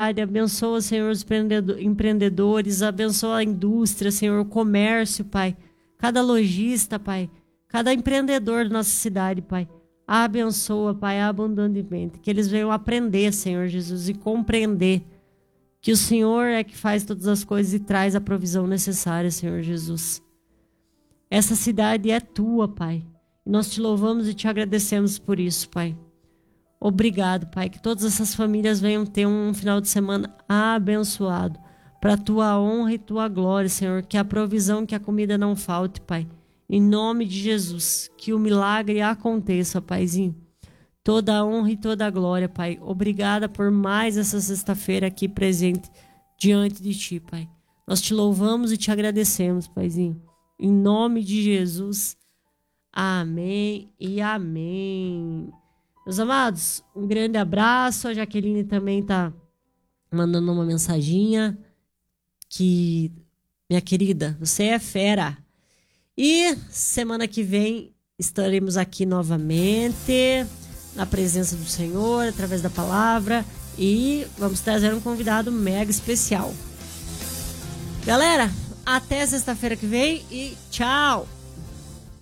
cidade, abençoa, Senhor, os empreendedores, abençoa a indústria, Senhor, o comércio, Pai. Cada lojista, Pai, cada empreendedor da nossa cidade, Pai. Abençoa, Pai, abundantemente. Que eles venham aprender, Senhor Jesus, e compreender que o Senhor é que faz todas as coisas e traz a provisão necessária, Senhor Jesus. Essa cidade é tua, Pai. E nós te louvamos e te agradecemos por isso, Pai. Obrigado, Pai, que todas essas famílias venham ter um final de semana abençoado, para a tua honra e tua glória, Senhor, que a provisão, que a comida não falte, Pai. Em nome de Jesus, que o milagre aconteça, Paizinho. Toda a honra e toda a glória, Pai. Obrigada por mais essa sexta-feira aqui presente diante de Ti, Pai. Nós te louvamos e te agradecemos, Paizinho. Em nome de Jesus. Amém e amém. Meus amados, um grande abraço. A Jaqueline também tá mandando uma mensaginha. Que, minha querida, você é fera. E semana que vem estaremos aqui novamente, na presença do Senhor, através da palavra. E vamos trazer um convidado mega especial. Galera, até sexta-feira que vem e tchau!